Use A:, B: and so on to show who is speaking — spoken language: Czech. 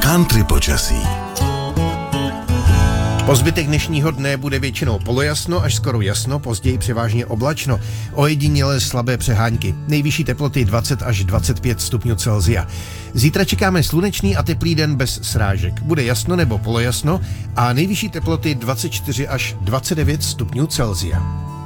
A: Country počasí.
B: Po zbytek dnešního dne bude většinou polojasno až skoro jasno, později převážně oblačno. Ojedinělé slabé přehánky. Nejvyšší teploty 20 až 25 stupňů Celsia. Zítra čekáme slunečný a teplý den bez srážek. Bude jasno nebo polojasno a nejvyšší teploty 24 až 29 stupňů Celsia.